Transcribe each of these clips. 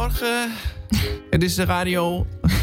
Goedemorgen. Het is de radio.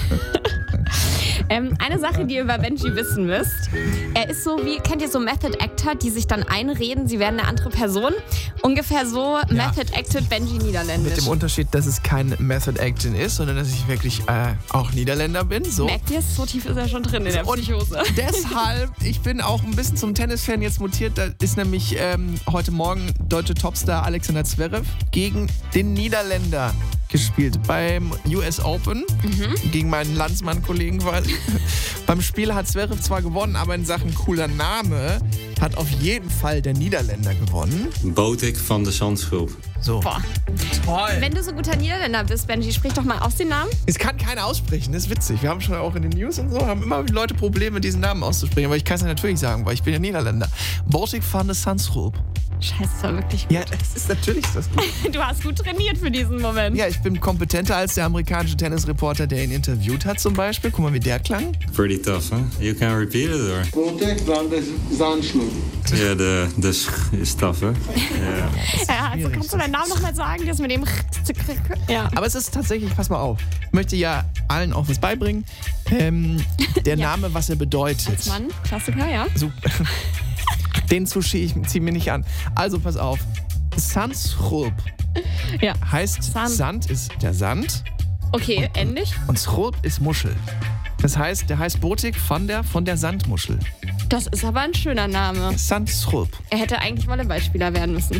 Eine Sache, die ihr über Benji wissen müsst. Er ist so wie, kennt ihr so Method Actor, die sich dann einreden, sie wären eine andere Person? Ungefähr so Method Acted Benji Niederländisch. Mit dem Unterschied, dass es kein Method Acting ist, sondern dass ich wirklich auch Niederländer bin. So. Merkt ihr es? So tief ist er schon drin in der Psychose. Deshalb, ich bin auch ein bisschen zum Tennisfan jetzt mutiert. Da ist nämlich heute Morgen deutsche Topstar Alexander Zverev gegen den Niederländer gespielt beim US Open, gegen meinen Landsmann-Kollegen quasi. Beim Spiel hat Zverev zwar gewonnen, aber in Sachen cooler Name hat auf jeden Fall der Niederländer gewonnen. Botik van de Zandschulp. So. Boah. Toll. Wenn du so guter Niederländer bist, Benji, sprich doch mal aus den Namen. Es kann keiner aussprechen, das ist witzig. Wir haben schon auch in den News und so, haben immer Leute Probleme, diesen Namen auszusprechen. Aber ich kann es ja natürlich sagen, weil ich bin ja Niederländer. Botik van de Zandschulp. Scheiße, das war wirklich gut. Ja, das ist natürlich das gut. Du hast gut trainiert für diesen Moment. Ja, ich bin kompetenter als der amerikanische Tennisreporter, der ihn interviewt hat zum Beispiel. Guck mal, wie der klang. Pretty tough, huh? You can repeat it, or? Botik van de Zandschulp. Ja, de sch is tough, huh? Yeah. Ja, also kannst du deinen Namen nochmal sagen, das mit dem ja. Aber es ist tatsächlich, pass mal auf, ich möchte ja allen auch was beibringen. Der Name, was er bedeutet. Als Mann, Klassiker, ja. So, den zieh mir nicht an. Also pass auf. Zandschulp heißt, Sand ist der Sand. Okay, ähnlich. Und Schulp ist Muschel. Das heißt, der heißt Botik von der Sandmuschel. Das ist aber ein schöner Name. Zandschulp. Er hätte eigentlich Volleyballspieler werden müssen.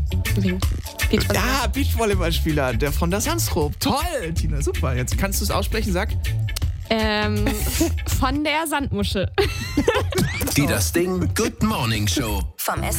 Ja, Beachvolleyballspieler, der von der Zandschulp. Toll, Tina, super. Jetzt kannst du es aussprechen, sag. Von der Sandmuschel. Die Das Ding Good Morning Show. Vom